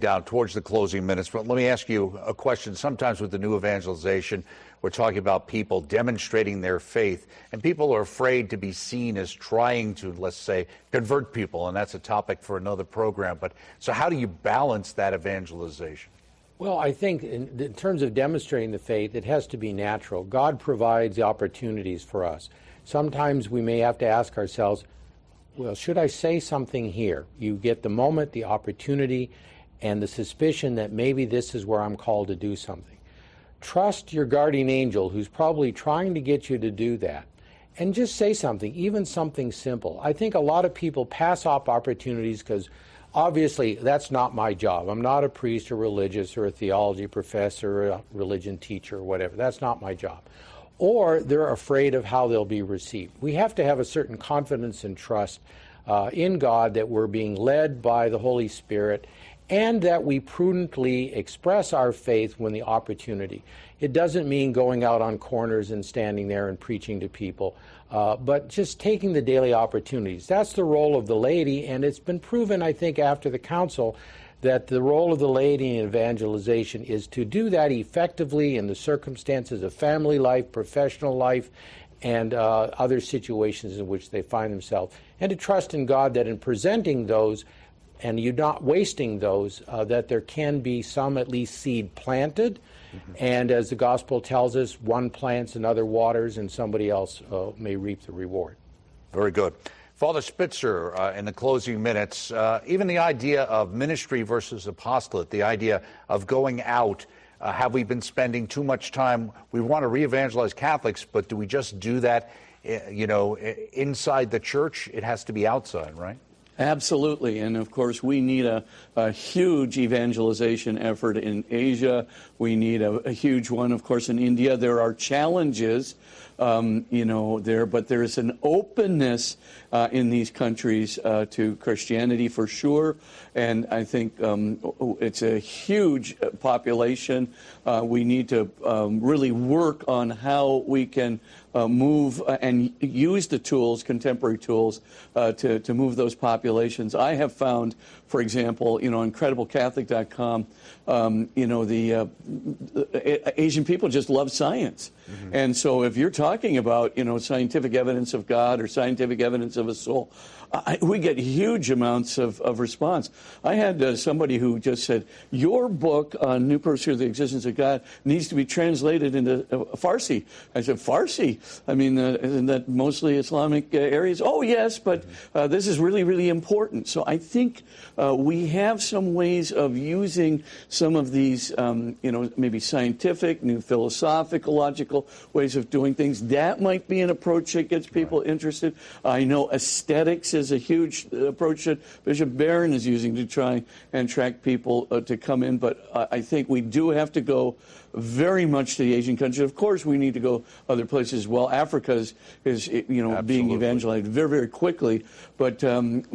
down towards the closing minutes, but let me ask you a question. Sometimes with the new evangelization, we're talking about people demonstrating their faith, and people are afraid to be seen as trying to, let's say, convert people, and that's a topic for another program. But so how do you balance that evangelization? Well, I think in terms of demonstrating the faith, it has to be natural. God provides the opportunities for us. Sometimes we may have to ask ourselves, well, should I say something here? You get the moment, the opportunity, and the suspicion that maybe this is where I'm called to do something. Trust your guardian angel who's probably trying to get you to do that. And just say something, even something simple. I think a lot of people pass off opportunities because obviously that's not my job. I'm not a priest or religious or a theology professor or a religion teacher or whatever. That's not my job. Or they're afraid of how they'll be received. We have to have a certain confidence and trust in God that we're being led by the Holy Spirit, and that we prudently express our faith when the opportunity. It doesn't mean going out on corners and standing there and preaching to people, but just taking the daily opportunities. That's the role of the laity, and it's been proven, I think, after the council, that the role of the laity in evangelization is to do that effectively in the circumstances of family life, professional life, and other situations in which they find themselves, and to trust in God that in presenting those, and you're not wasting those, that there can be some at least seed planted. And as the gospel tells us, one plants, another waters, and somebody else may reap the reward. Very good. Father Spitzer, in the closing minutes, even the idea of ministry versus apostolate, the idea of going out, have we been spending too much time? We want to re-evangelize Catholics, but do we just do that, inside the church? It has to be outside, right? Absolutely. And of course, we need a huge evangelization effort in Asia. We need a huge one, of course, in India. There are challenges, there, but there is an openness in these countries to Christianity for sure. And I think it's a huge population. We need to really work on how we can move and use the tools, contemporary tools, to move those populations. I have found, for example, on IncredibleCatholic.com, the Asian people just love science. Mm-hmm. And so if you're talking about, scientific evidence of God or scientific evidence of a soul, we get huge amounts of response. I had somebody who just said, your book on New Pursuit of the Existence of God needs to be translated into Farsi. I said, Farsi? I mean, isn't that mostly Islamic areas? Oh, yes, but this is really, really important. So I think we have some ways of using some of these, maybe scientific, new philosophical, logical ways of doing things. That might be an approach that gets people interested. I know aesthetics is a huge approach that Bishop Barron is using to try and attract people to come in. But I think we do have to go very much to the Asian countries. Of course, we need to go other places as well. Africa is being evangelized very, very quickly. But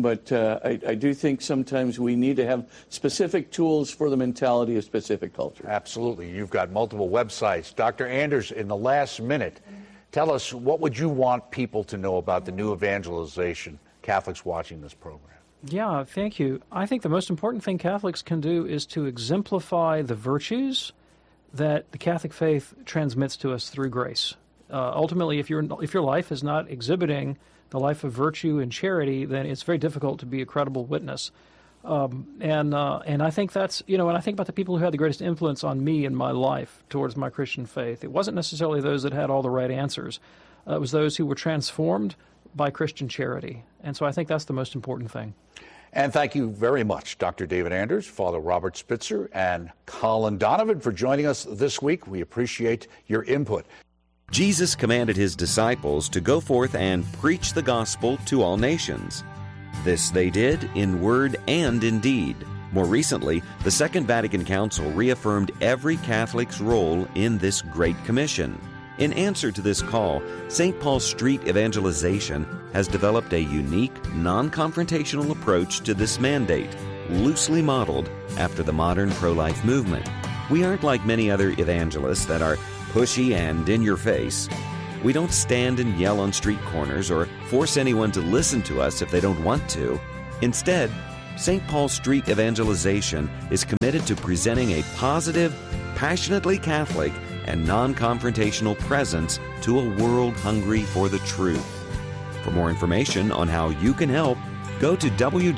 I do think sometimes we need to have specific tools for the mentality of specific culture. Absolutely. You've got multiple websites. Dr. Anders, in the last minute, tell us, what would you want people to know about the new evangelization, Catholics watching this program? Yeah, thank you. I think the most important thing Catholics can do is to exemplify the virtues that the Catholic faith transmits to us through grace. Ultimately, if your life is not exhibiting the life of virtue and charity, then it's very difficult to be a credible witness. And I think that's, when I think about the people who had the greatest influence on me in my life towards my Christian faith, it wasn't necessarily those that had all the right answers. It was those who were transformed by Christian charity. And so I think that's the most important thing. And thank you very much, Dr. David Anders, Father Robert Spitzer, and Colin Donovan for joining us this week. We appreciate your input. Jesus commanded his disciples to go forth and preach the gospel to all nations. This they did in word and in deed. More recently, the Second Vatican Council reaffirmed every Catholic's role in this Great Commission. In answer to this call, St. Paul Street Evangelization has developed a unique, non-confrontational approach to this mandate, loosely modeled after the modern pro-life movement. We aren't like many other evangelists that are pushy and in your face. We don't stand and yell on street corners or force anyone to listen to us if they don't want to. Instead, St. Paul Street Evangelization is committed committed to presenting a positive, passionately Catholic, and non-confrontational presence to a world hungry for the truth. For more information on how you can help, go to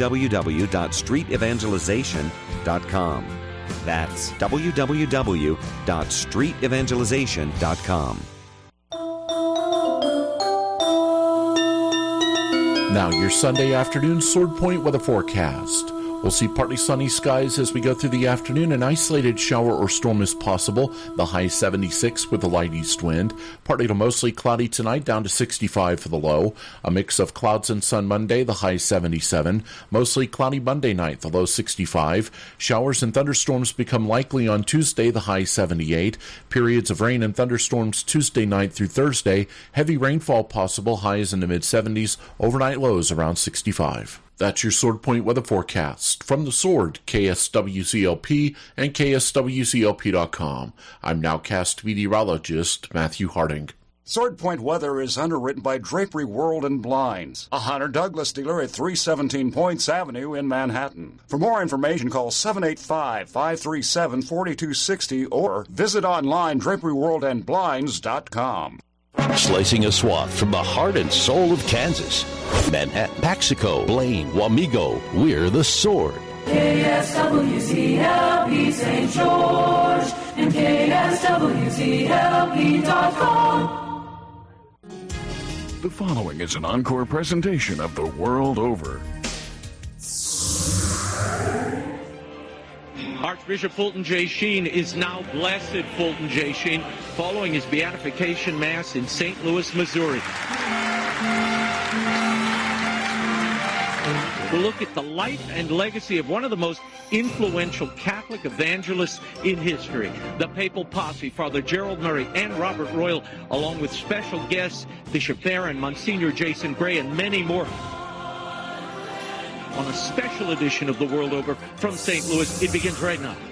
www.streetevangelization.com. That's www.streetevangelization.com. Now your Sunday afternoon Sword Point weather forecast. We'll see partly sunny skies as we go through the afternoon. An isolated shower or storm is possible. The high 76 with a light east wind. Partly to mostly cloudy tonight, down to 65 for the low. A mix of clouds and sun Monday, the high 77. Mostly cloudy Monday night, the low 65. Showers and thunderstorms become likely on Tuesday, the high 78. Periods of rain and thunderstorms Tuesday night through Thursday. Heavy rainfall possible, highs in the mid-70s. Overnight lows around 65. That's your Sword Point weather forecast. From the Sword, KSWCLP and KSWCLP.com. I'm nowcast meteorologist Matthew Harding. Sword Point weather is underwritten by Drapery World and Blinds, a Hunter Douglas dealer at 317 Points Avenue in Manhattan. For more information, call 785-537-4260 or visit online draperyworldandblinds.com. Slicing a swath from the heart and soul of Kansas. Manhattan, Paxico, Blaine, Wamego, we're the Sword. KSWCLP St. George and KSWCLP.com. The following is an encore presentation of The World Over. Archbishop Fulton J. Sheen is now Blessed Fulton J. Sheen following his beatification mass in St. Louis, Missouri. We'll look at the life and legacy of one of the most influential Catholic evangelists in history, the Papal Posse, Father Gerald Murray and Robert Royal, along with special guests, Bishop Theron, Monsignor Jason Gray, and many more. On a special edition of The World Over from St. Louis, it begins right now.